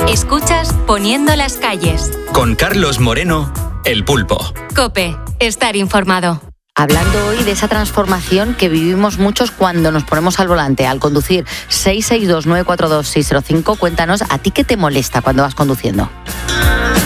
Escuchas Poniendo las calles. Con Carlos Moreno, El Pulpo. COPE. Estar informado. Hablando hoy de esa transformación que vivimos muchos cuando nos ponemos al volante, al conducir. 662-942-605. Cuéntanos, ¿a ti qué te molesta cuando vas conduciendo?